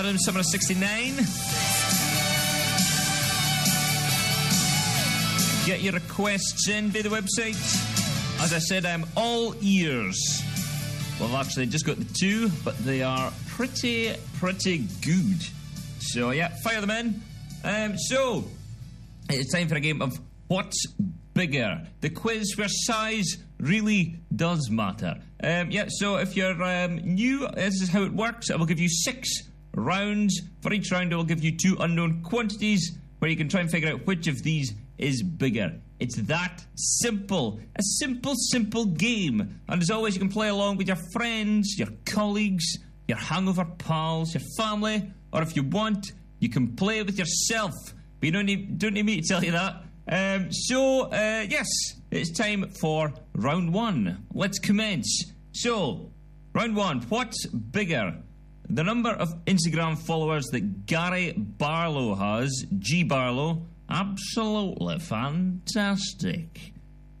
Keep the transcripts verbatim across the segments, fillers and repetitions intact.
Adam, summer of sixty-nine. Get your requests in via the website. As I said, I'm all ears. Well, I've actually just got the two, but they are pretty, pretty good. So, yeah, fire them in. Um, so, it's time for a game of What's Bigger? The quiz where size really does matter. Um, yeah, so if you're um, new, this is how it works. I will give you six rounds. For each round, I will give you two unknown quantities where you can try and figure out which of these is bigger. It's that simple. A simple, simple game. And as always, you can play along with your friends, your colleagues, your hangover pals, your family, or if you want, you can play with yourself. But you don't need, don't need me to tell you that. Um, so, uh, yes, it's time for round one. Let's commence. So, round one. What's bigger? The number of Instagram followers that Gary Barlow has, G Barlow, absolutely fantastic.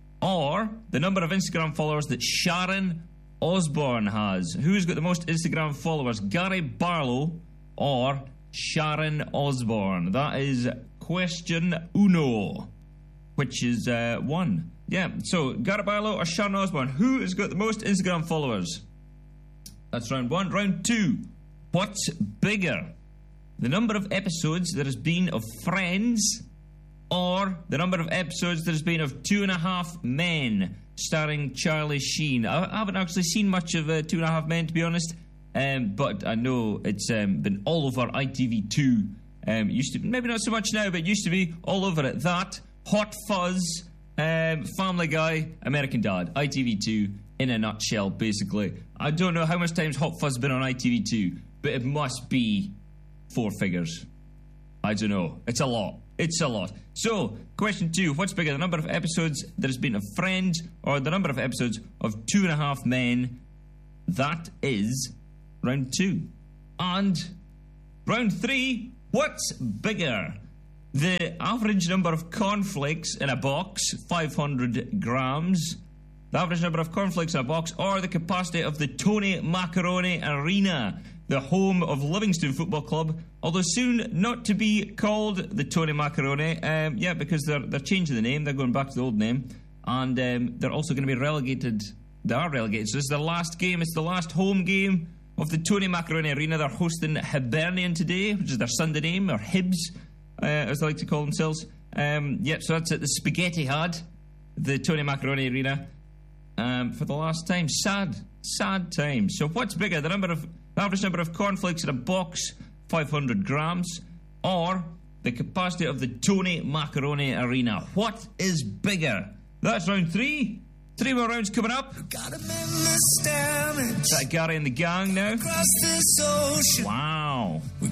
Or the number of Instagram followers that Sharon Osbourne has. Who's got the most Instagram followers, Gary Barlow or Sharon Osbourne? That is question uno, which is uh, one. Yeah, so Gary Barlow or Sharon Osbourne, who has got the most Instagram followers? That's round one. Round two. What's bigger? The number of episodes there has been of Friends or the number of episodes there has been of Two and a Half Men starring Charlie Sheen? I haven't actually seen much of uh, Two and a Half Men, to be honest, um, but I know it's um, been all over I T V two. Um, used to, maybe not so much now, but it used to be all over it. That, Hot Fuzz, um, Family Guy, American Dad, I T V two in a nutshell, basically. I don't know how much times Hot Fuzz has been on I T V two, but it must be four figures. I don't know. It's a lot. It's a lot. So, question two. What's bigger, the number of episodes there has been of Friends or the number of episodes of Two and a Half Men? That is round two. And round three. What's bigger? The average number of cornflakes in a box, five hundred grams. The average number of cornflakes in a box, or the capacity of the Tony Macaroni Arena, the home of Livingston Football Club, although soon not to be called the Tony Macaroni. Um, yeah, because they're they're changing the name. They're going back to the old name, and um, they're also going to be relegated. They are relegated. So this is the last game. It's the last home game of the Tony Macaroni Arena. They're hosting Hibernian today, which is their Sunday name, or Hibs, uh, as they like to call themselves. Um, yep, so that's at the Spaghetti Had, the Tony Macaroni Arena, um, for the last time. Sad, sad time. So what's bigger, the number of the average number of cornflakes in a box, five hundred grams, or the capacity of the Tony Macaroni Arena? What is bigger? That's round three. Three more rounds coming up. Is that Gary and the gang now? Wow.